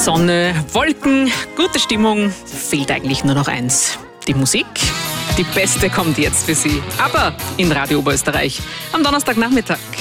Sonne, Wolken, gute Stimmung, fehlt eigentlich nur noch eins. Die Musik. Die beste kommt jetzt für Sie, aber in Radio Oberösterreich am Donnerstagnachmittag.